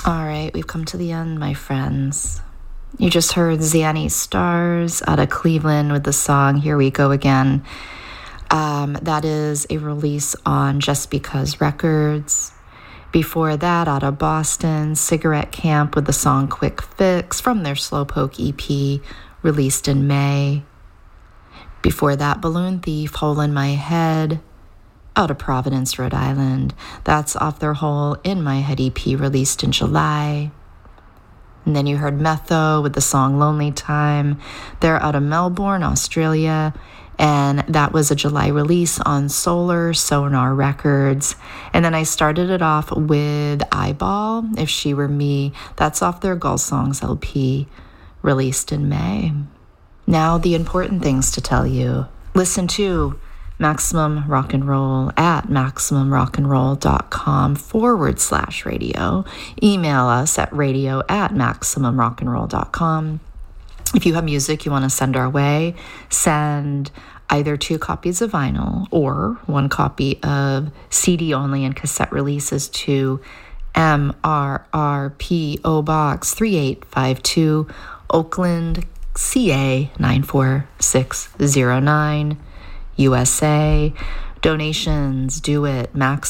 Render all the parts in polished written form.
All right, we've come to the end, my friends. You just heard Zanny Stars out of Cleveland with the song Here We Go Again. That is a release on Just Because Records. Before that, out of Boston, Cigarette Camp with the song Quick Fix from their Slowpoke EP, released in May. Before that, Balloon Thief, Hole in My Head, out of Providence, Rhode Island. That's off their Hole in My Head EP, released in July. And then you heard Metho with the song Lonely Time. They're out of Melbourne, Australia, and that was a July release on Sonar Records. And then I started it off with Eyeball, If She Were Me. That's off their Gull Songs LP, released in May. Now, the important things to tell you. Listen to Maximum Rock and Roll at maximumrockandroll.com/radio. Email us at radio@maximumrockandroll.com. If you have music you want to send our way, send either 2 copies of vinyl or 1 copy of CD only and cassette releases to MRRPO Box 3852, Oakland, CA 94609, USA. Donations, do it,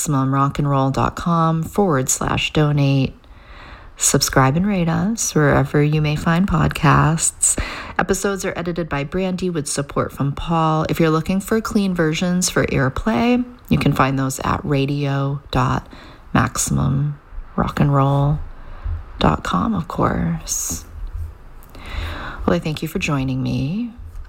maximumrockandroll.com/donate. Subscribe and rate us wherever you may find podcasts. Episodes are edited by Brandy with support from Paul. If you're looking for clean versions for airplay, you can find those at radio.maximumrockandroll.com, of course. Well, I thank you for joining me.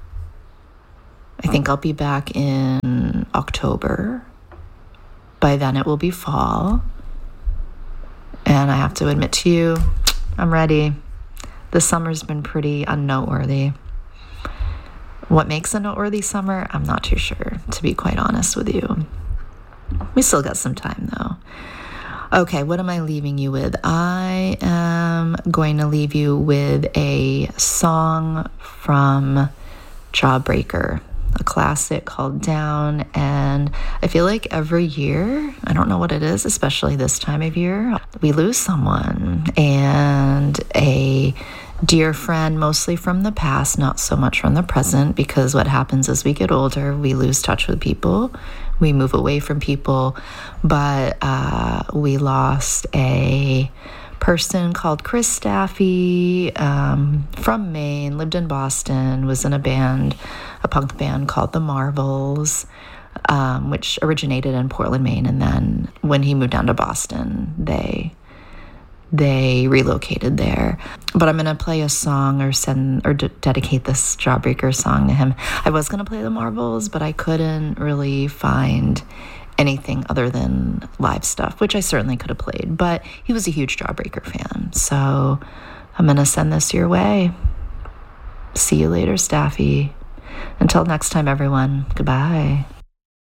I think I'll be back in October. By then it will be fall. And I have to admit to you, I'm ready. The summer's been pretty unnoteworthy. What makes a noteworthy summer? I'm not too sure, to be quite honest with you. We still got some time, though. Okay, what am I leaving you with? I am going to leave you with a song from Jawbreaker, a classic called Down. And I feel like every year, I don't know what it is, especially this time of year, we lose someone, and a dear friend, mostly from the past, not so much from the present, because what happens as we get older, we lose touch with people, we move away from people. But we lost a person called Chris Staffy, from Maine, lived in Boston, was in a punk band called The Marvels, which originated in Portland, Maine. And then when he moved down to Boston, they relocated there. But I'm going to play a song or dedicate this Jawbreaker song to him. I was going to play The Marvels, but I couldn't really find anything other than live stuff, which I certainly could have played. But he was a huge Jawbreaker fan, so I'm going to send this your way. See you later, Staffy. Until next time, everyone. Goodbye.